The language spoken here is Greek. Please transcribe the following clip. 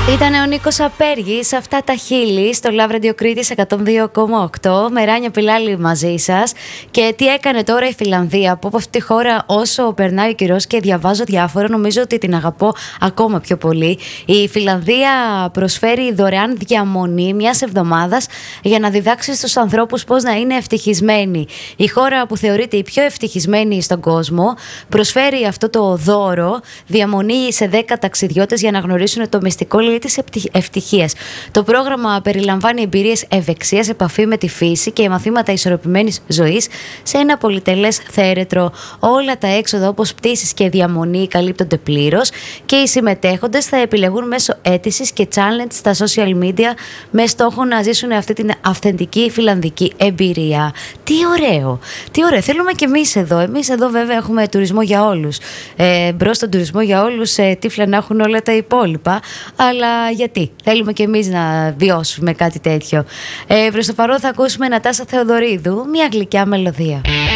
Ήταν ο Νίκος Απέργης, αυτά τα χείλη στο Love Radio Κρήτης 102,8. Με Ράνια Πιλάλη μαζί σας. Και τι έκανε τώρα η Φιλανδία, που από αυτή τη χώρα όσο περνάει ο καιρός και διαβάζω διάφορα, νομίζω ότι την αγαπώ ακόμα πιο πολύ. Η Φιλανδία προσφέρει δωρεάν διαμονή μιας εβδομάδας για να διδάξει στους ανθρώπους πώς να είναι ευτυχισμένοι. Η χώρα που θεωρείται η πιο ευτυχισμένη στον κόσμο προσφέρει αυτό το δώρο, διαμονή σε 10 ταξιδιώτες για να γνωρίσουν το μυστικό της ευτυχίας. Το πρόγραμμα περιλαμβάνει εμπειρίες ευεξίας, επαφή με τη φύση και μαθήματα ισορροπημένης ζωής σε ένα πολυτελές θέρετρο. Όλα τα έξοδα όπως πτήσεις και διαμονή καλύπτονται πλήρως και οι συμμετέχοντες θα επιλεγούν μέσω αίτησης και challenge στα social media με στόχο να ζήσουν αυτή την αυθεντική φιλανδική εμπειρία. Τι ωραίο! Τι ωραίο! Θέλουμε και εμείς εδώ. Εμείς εδώ βέβαια έχουμε τουρισμό για όλους. Μπρος στον τουρισμό για όλους, τύφλα να έχουν όλα τα υπόλοιπα. Αλλά γιατί θέλουμε και εμείς να βιώσουμε κάτι τέτοιο. Προς το παρόν θα ακούσουμε Νατάσα Θεοδωρίδου, μια γλυκιά μελωδία.